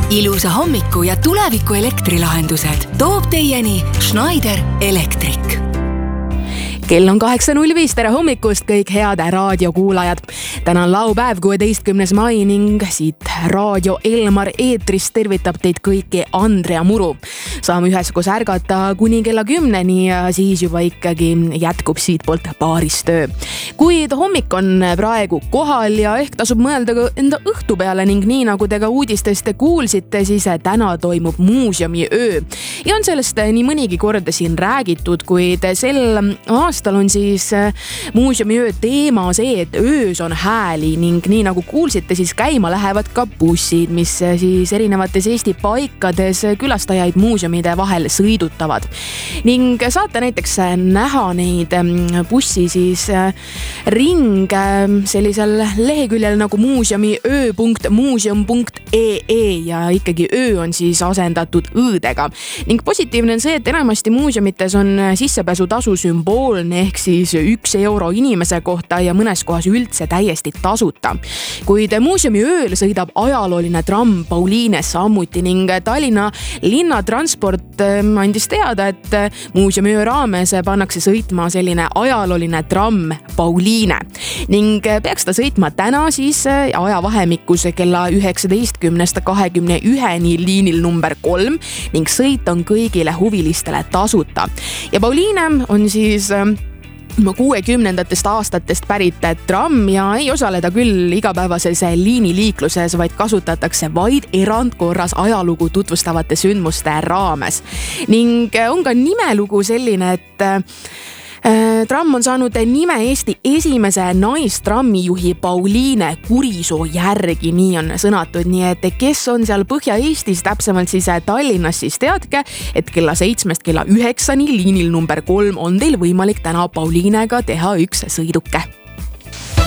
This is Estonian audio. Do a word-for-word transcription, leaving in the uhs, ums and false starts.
Ilusa hommiku ja tuleviku elektrilahendused toob teieni Schneider Electric. Kell on kaheksa null viis, tere hommikust kõik head raadiokuulajad. Täna on laupäev kuueteistkümnes mai ning siit Raadio Elmar eetris tervitab teid kõiki Andrea Muru. Saame üheskoos ärgata kuni kella kümneni ja siis juba ikkagi jätkub siit poolt paaristöö. Kuid hommik on praegu kohal ja ehk tasub mõelda ka enda õhtu peale ning nii nagu te ka uudistest kuulsite, siis täna toimub muuseumi öö. Ja on sellest nii mõnigi korda siin räägitud, kuid sel aastal on siis muuseumi öö teema see, et öös on hääli ning nii nagu kuulsite, siis käima lähevad ka bussid, mis siis erinevates Eesti paikades külastajaid muuseumide vahel sõidutavad. Ning saate näiteks näha neid bussi siis ring sellisel leheküljel nagu muuseumiöö punkt muuseum punkt ee ja ikkagi öö on siis asendatud õõdega. Ning positiivne on see, et enamasti muuseumites on sissepääsutasu sümboolne ehk siis üks euro inimese kohta ja mõnes kohas üldse täiesti tasuta. Kuid muuseumi ööl sõidab ajalooline tramm Pauliine samuti ning Tallinna linnatransport andis teada, et muuseumi öö raames pannakse sõitma selline ajalooline tramm Pauliine ning peaks ta sõitma täna siis ajavahemikus kella üheksateistkümnest kahekümne üheni liinil number kolm ning sõit on kõigile huvilistele tasuta. Ja Pauliine on siis kuuekümnendatest aastatest pärit tramm ja ei osaleda küll igapäevases liiniliikluses, vaid kasutatakse vaid erandkorras ajalugu tutvustavate sündmuste raames. Ning on ka nimelugu selline, et tramm on saanud nime Eesti esimese naistrammijuhi Pauliine Kurisoo järgi, nii on sõnatud, nii et kes on seal Põhja-Eestis, täpsemalt siis Tallinnas, siis teadke, et kella seitsmest kella üheksani liinil number kolm on teil võimalik täna Pauliinega teha üks sõiduke.